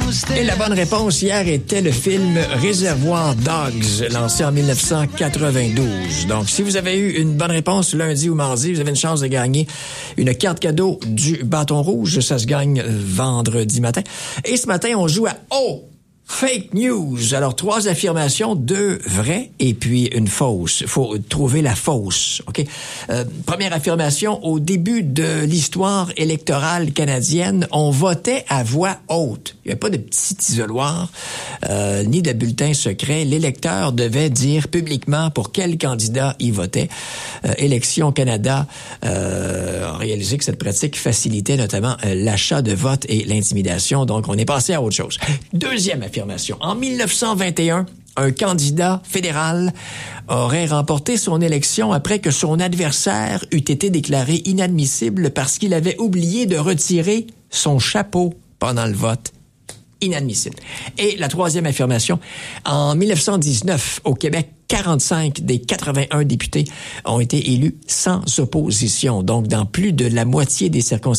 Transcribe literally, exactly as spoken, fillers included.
Et la bonne réponse hier était le film Réservoir Dogs, lancé en dix-neuf cent quatre-vingt-douze. Donc, si vous avez eu une bonne réponse lundi ou mardi, vous avez une chance de gagner une carte cadeau du Bâton Rouge. Ça se gagne vendredi matin. Et ce matin, on joue à Oh! Fake news. Alors, trois affirmations, deux vraies et puis une fausse. Faut trouver la fausse, OK? Euh, première affirmation, au début de l'histoire électorale canadienne, on votait à voix haute. Il n'y avait pas de petit isoloir, euh, ni de bulletin secret. L'électeur devait dire publiquement pour quel candidat il votait. Euh, Élections Canada euh, a réalisé que cette pratique facilitait notamment euh, l'achat de votes et l'intimidation. Donc, on est passé à autre chose. Deuxième affirmation. En dix-neuf cent vingt et un, un candidat fédéral aurait remporté son élection après que son adversaire eût été déclaré inadmissible parce qu'il avait oublié de retirer son chapeau pendant le vote. Inadmissible. Et la troisième affirmation, en dix-neuf cent dix-neuf, au Québec, quarante-cinq des quatre-vingt-un députés ont été élus sans opposition. Donc, dans plus de la moitié des circonscriptions,